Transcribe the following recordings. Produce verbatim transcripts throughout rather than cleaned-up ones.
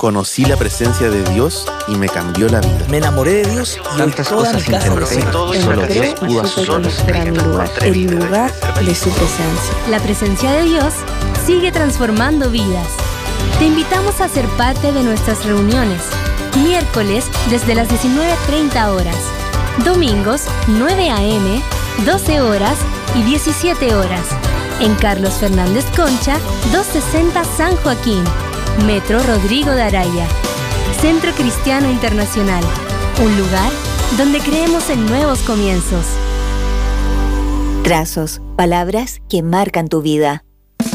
Conocí la presencia de Dios y me cambió la vida. Me enamoré de Dios y tantas hoy toda cosas mi casa interrumpidas. Todo eso Solo lo que Dios Dios pudo hacer. solo Será mi lugar, el lugar de su presencia. La presencia de Dios sigue transformando vidas. Te invitamos a ser parte de nuestras reuniones. Miércoles desde las diecinueve treinta horas. Domingos nueve a eme, doce horas y diecisiete horas. En Carlos Fernández Concha, doscientos sesenta San Joaquín. Metro Rodrigo de Araya. Centro Cristiano Internacional. Un lugar donde creemos en nuevos comienzos. Trazos, palabras que marcan tu vida.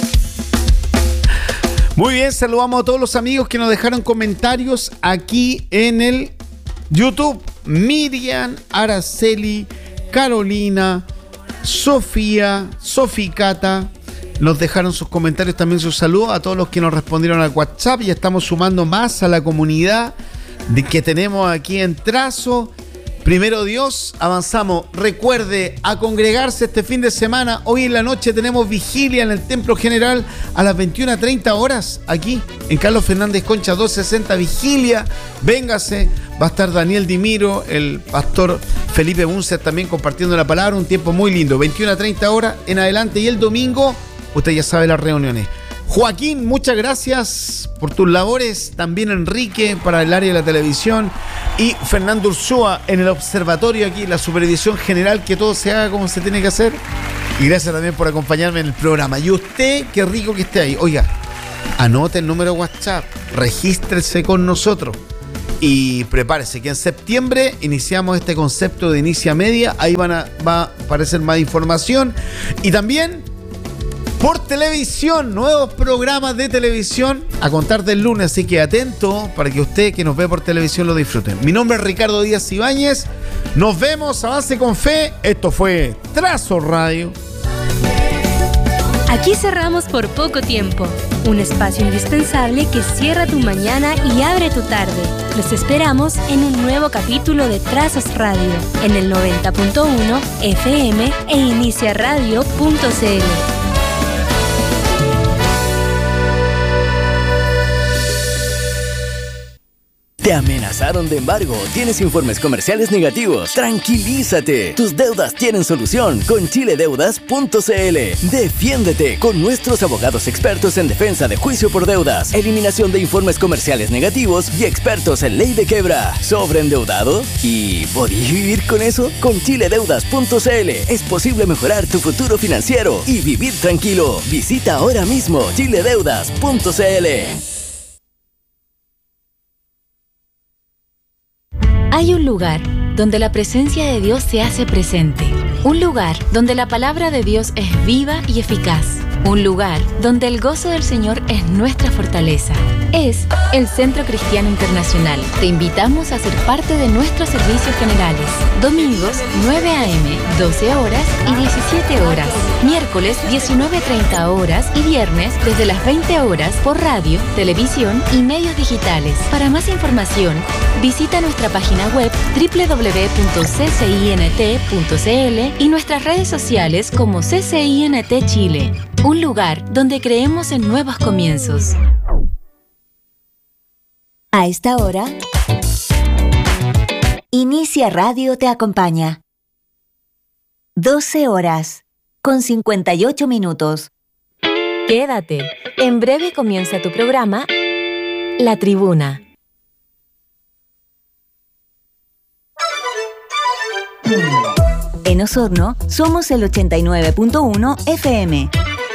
Muy bien, saludamos a todos los amigos que nos dejaron comentarios aquí en el YouTube. Miriam, Araceli, Carolina, Sofía, Soficata, nos dejaron sus comentarios, también sus saludos a todos los que nos respondieron al WhatsApp. Ya estamos sumando más a la comunidad de que tenemos aquí en Trazo. Primero Dios, avanzamos. Recuerde a congregarse este fin de semana. Hoy en la noche tenemos vigilia en el Templo General a las veintiuna treinta horas, aquí en Carlos Fernández Concha doscientos sesenta, vigilia. Véngase, va a estar Daniel Dimiro, el pastor Felipe Buncer también compartiendo la palabra. Un tiempo muy lindo, veintiuna treinta horas en adelante. Y el domingo, usted ya sabe las reuniones. Joaquín, muchas gracias por tus labores. También Enrique para el área de la televisión. Y Fernando Ursúa en el observatorio aquí, la supervisión general, que todo se haga como se tiene que hacer. Y gracias también por acompañarme en el programa. Y usted, qué rico que esté ahí. Oiga, anote el número de WhatsApp, regístrese con nosotros. Y prepárese que en septiembre iniciamos este concepto de Inicia Media. Ahí van a, va a aparecer más información. Y también por televisión, nuevos programas de televisión a contar del lunes, así que atento para que usted que nos ve por televisión lo disfrute. Mi nombre es Ricardo Díaz Ibáñez, nos vemos, avance con fe. Esto fue Trazo Radio. Aquí cerramos por poco tiempo, un espacio indispensable que cierra tu mañana y abre tu tarde. Los esperamos en un nuevo capítulo de Trazos Radio, en el noventa punto uno efe eme e inicia radio punto ce ele. Te amenazaron de embargo, tienes informes comerciales negativos. Tranquilízate, tus deudas tienen solución con chile deudas punto ce ele. Defiéndete con nuestros abogados expertos en defensa de juicio por deudas, eliminación de informes comerciales negativos y expertos en ley de quiebra. ¿Sobreendeudado? ¿Y podías vivir con eso? Con chile deudas punto ce ele es posible mejorar tu futuro financiero y vivir tranquilo. Visita ahora mismo chile deudas punto ce ele. Hay un lugar donde la presencia de Dios se hace presente. Un lugar donde la palabra de Dios es viva y eficaz. Un lugar donde el gozo del Señor es nuestra fortaleza. Es el Centro Cristiano Internacional. Te invitamos a ser parte de nuestros servicios generales. Domingos nueve a eme, doce horas y diecisiete horas. Miércoles diecinueve treinta horas y viernes desde las veinte horas por radio, televisión y medios digitales. Para más información, visita nuestra página web doble u doble u doble u punto ce ce i ene te punto ce ele y nuestras redes sociales como C C I N T Chile. Un lugar donde creemos en nuevos comienzos. A esta hora, Inicia Radio te acompaña. doce horas, con cincuenta y ocho minutos. Quédate. En breve comienza tu programa, La Tribuna. En Osorno, somos el ochenta y nueve punto uno efe eme.